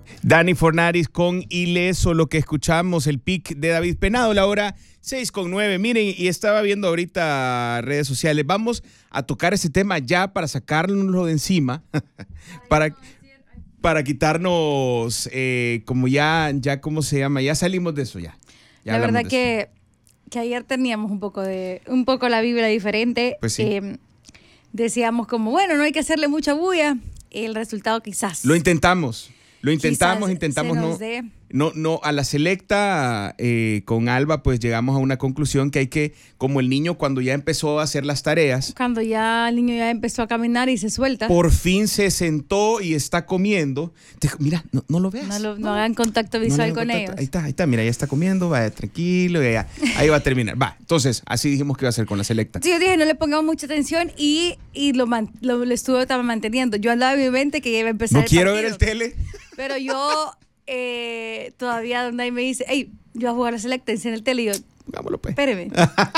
Dani Fornaris con Ileso, lo que escuchamos, el pick de David Penado, la hora 6:09. Miren, y estaba viendo ahorita redes sociales, vamos a tocar ese tema ya para sacárnoslo de encima, para quitarnos, como ya, ¿cómo se llama? Ya salimos de eso ya la verdad que ayer teníamos un poco la vibra diferente. Pues sí. Decíamos como, bueno, no hay que hacerle mucha bulla. El resultado quizás. Lo intentamos no, a la selecta con Alba pues llegamos a una conclusión que hay que, como el niño cuando ya empezó a hacer las tareas. Cuando ya el niño ya empezó a caminar y se suelta. Por fin se sentó y está comiendo. Mira, no lo veas. No hagan contacto visual con ellos. Ahí está, mira, ya está comiendo, vaya tranquilo, ahí va a terminar. Va, entonces, así dijimos que iba a ser con la selecta. Sí, yo dije, no le pongamos mucha atención y lo estuve manteniendo. Yo andaba en mi mente que ya iba a empezar el partido. No quiero ver el tele. Pero yo todavía donde ahí me dice, hey, yo voy a jugar a selecta en el tele y yo, vámonos, pues. Espéreme,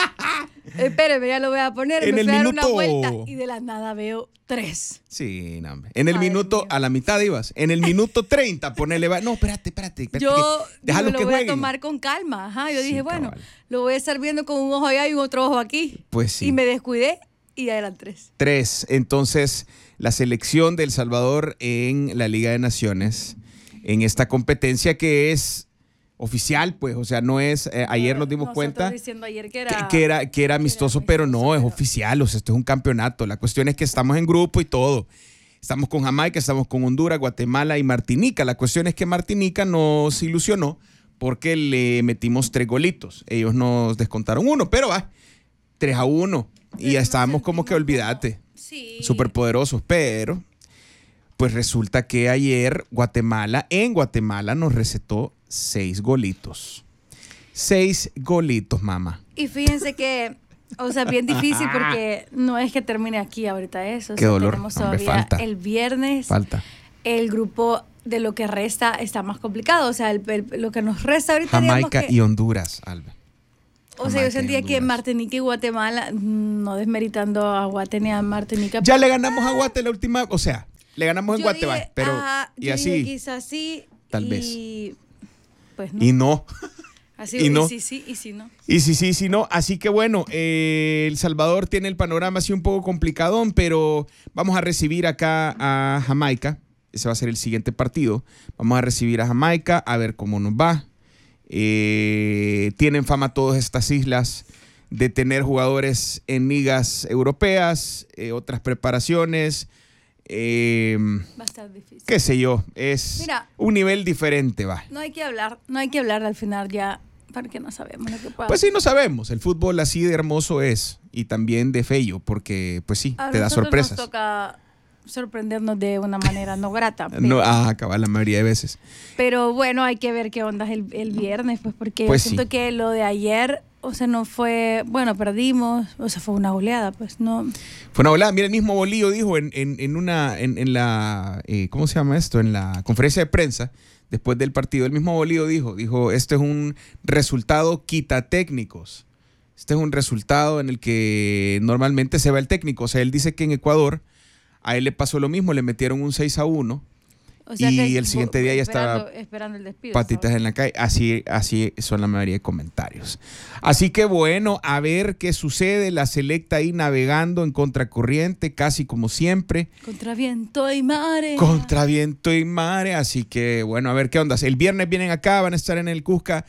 ya lo voy a poner. En me el fui a dar minuto... una vuelta y de la nada veo 3. Sí, no, hombre. En el minuto, a la mitad ibas. En el minuto 30, ponele, no, espérate. Yo déjalo lo que voy jueguen. a tomar con calma. Ajá, yo dije, cabal. bueno, lo voy a estar viendo con un ojo allá y un otro ojo aquí. Pues sí. Y me descuidé y ya eran 3. 3. Entonces, la selección de El Salvador en la Liga de Naciones, en esta competencia que es oficial, pues, o sea, no es, ayer nos dimos cuenta diciendo ayer que era amistoso, pero no, es oficial, o sea, esto es un campeonato. La cuestión es que estamos en grupo y todo. Estamos con Jamaica, estamos con Honduras, Guatemala y Martinica. La cuestión es que Martinica nos ilusionó porque le metimos 3 golitos. Ellos nos descontaron 1, pero va, 3-1. Y ya estábamos como que, olvídate, súper poderosos, pero pues resulta que ayer en Guatemala nos recetó 6 golitos. 6 golitos, mamá. Y fíjense que, o sea, bien difícil porque no es que termine aquí ahorita eso. Qué dolor. Tenemos todavía el viernes. Falta. El grupo de lo que resta está más complicado. O sea, lo que nos resta ahorita. Jamaica y Honduras, Alba. O sea, yo sentía que Martinica y Guatemala, no desmeritando a Guate ni a Martinica. Ya le ganamos a Guate la última, o sea, le ganamos en Guate, pero y yo así. Dije, quizás sí. Tal vez. Pues no. Y no. Así, y no. Sí, y sí, no. Y sí, no. Así que bueno, El Salvador tiene el panorama así un poco complicadón, pero vamos a recibir acá a Jamaica. Ese va a ser el siguiente partido. Vamos a recibir a Jamaica a ver cómo nos va. Tienen fama todas estas islas de tener jugadores en ligas europeas, otras preparaciones. Va a estar difícil. Qué sé yo, un nivel diferente, va. No hay que hablar al final ya, porque no sabemos lo que pueda. Pues sí, no sabemos. El fútbol así de hermoso es, y también de feo, porque pues sí, te da sorpresas. Nos toca sorprendernos de una manera no grata. Cabal, la mayoría de veces. Pero bueno, hay que ver qué onda el viernes, pues porque pues siento que lo de ayer, o sea, no fue, bueno, perdimos, o sea, fue una goleada, pues no. Fue una goleada. Mira, el mismo Bolillo dijo en la, ¿cómo se llama esto? En la conferencia de prensa, después del partido, el mismo Bolillo dijo, este es un resultado quita técnicos. Este es un resultado en el que normalmente se va el técnico. O sea, él dice que en Ecuador a él le pasó lo mismo, le metieron un 6-1. O sea, y el siguiente día ya estaba esperando el despido, patitas en la calle. Así son la mayoría de comentarios. Así que bueno, a ver qué sucede. La selecta ahí navegando en contracorriente, casi como siempre. Contra viento y mare. Contra viento y mare. Así que bueno, a ver qué onda. El viernes vienen acá, van a estar en el Cusca.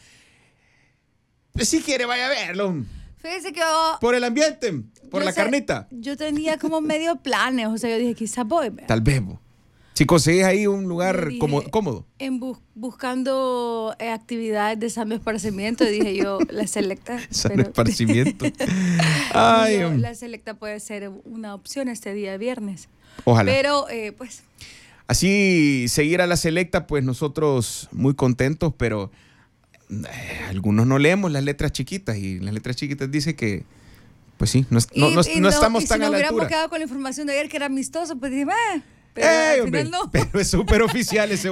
Pues si quiere, vaya a verlo. Fíjese que por el ambiente, por la carnita. Yo tenía como medio planes, o sea, yo dije, quizás voy. Tal vez, si conseguís ahí un lugar cómodo. Buscando actividades de sano esparcimiento, dije yo, la selecta. Sano esparcimiento. Ay, la selecta puede ser una opción este día de viernes. Ojalá. Pero, pues. Así, seguir a la selecta, pues nosotros muy contentos, pero algunos no leemos las letras chiquitas y las letras chiquitas dice que, pues sí, no estamos tan a la altura. Si hubiéramos quedado con la información de ayer que era amistoso, pues dije, pero al final no. Pero es súper oficial ese